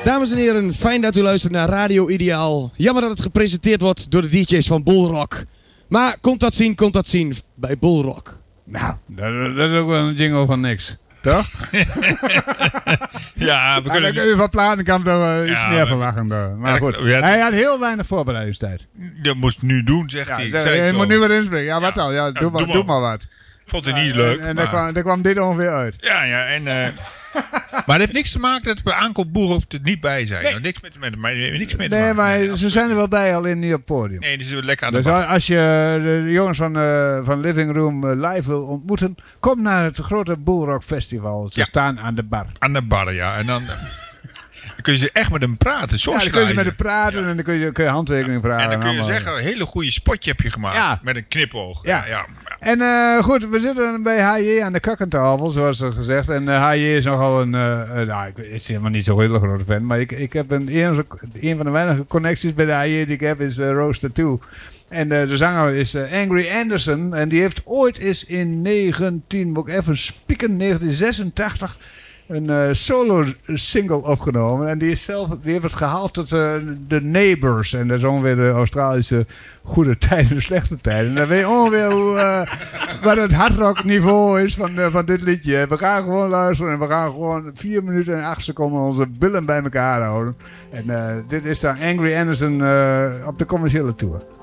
Dames en heren, fijn dat u luistert naar Radio Ideaal. Jammer dat het gepresenteerd wordt door de DJ's van Bullrock. Maar komt dat zien bij Bullrock. Nou, dat is ook wel een jingle van niks. Toch? Ja, we kunnen... Dan kun je van Platenkamp toch iets meer verwachten. Maar goed, hij had heel weinig voorbereidingstijd. Dat moest nu doen, zegt hij. Je moet nu weer inspringen. Ja, wat dan? Ja, doe maar wat. Vond het niet leuk. En daar kwam dit ongeveer uit. Ja, en... maar het heeft niks te maken dat we aankoop Boer er niet bij zijn. Nee. Nou, niks met Nee, maar ze zijn er wel bij, alleen niet op het podium. Nee, die zijn lekker aan de Dus bar. als je de jongens van Living Room live wil ontmoeten, kom naar het grote Bullrock Festival. Ze staan aan de bar. Aan de bar, ja. En dan kun je ze echt met hem praten. Ja, dan kun je met hem praten en dan kun je handtekeningen vragen. En dan kun je zeggen, een hele goede spotje heb je gemaakt. Ja. Met een knipoog. Ja. Ja. En goed, we zitten bij H.J. aan de kakkentafel, zoals er gezegd. En H.J. is nogal ik is helemaal niet zo'n hele grote fan. Maar ik heb een van de weinige connecties bij de H.J. die ik heb, is Roaster 2. En de zanger is Angry Anderson. En die heeft ooit eens in 1986 een solo single opgenomen. En die heeft het gehaald tot de Neighbours. En dat is ongeveer de Australische goede tijden, slechte tijden. En dan weet je ongeveer wat het hardrock niveau is van dit liedje. We gaan gewoon luisteren en we gaan gewoon 4 minuten en 8 seconden onze billen bij elkaar houden. En dit is dan Angry Anderson op de commerciële tour.